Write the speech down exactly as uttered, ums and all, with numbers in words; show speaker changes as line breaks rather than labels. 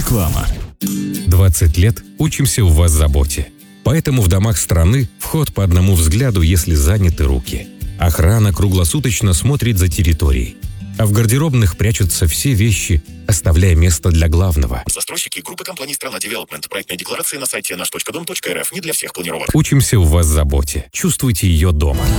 Реклама.
двадцать лет учимся в вас заботе. Поэтому в домах страны вход по одному взгляду, если заняты руки. Охрана круглосуточно смотрит за территорией. А в гардеробных прячутся все вещи, оставляя место для главного.
Застройщики группы компаний «Страна Девелопмент». Проектная декларация на сайте наш точка дом точка эр эф. Не для всех планировок.
Учимся в вас заботе. Чувствуйте ее дома.